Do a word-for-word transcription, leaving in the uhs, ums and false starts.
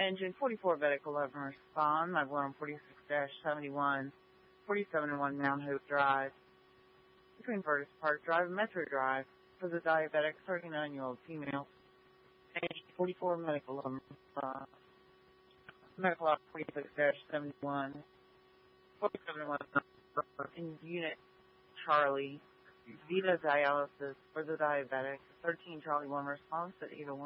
Engine forty-four Vedic eleven respond. My one forty-six seventy-one, forty-seven and one Mount Hope Drive. Between Vertis Park Drive and Metro Drive for the diabetic thirty-nine-year-old female. Engine forty-four Medical eleven respond. Medical Op forty-six seventy-one, forty-seven and one in Unit Charlie. Vita dialysis for the diabetic. thirteen Charlie one response at eight oh one.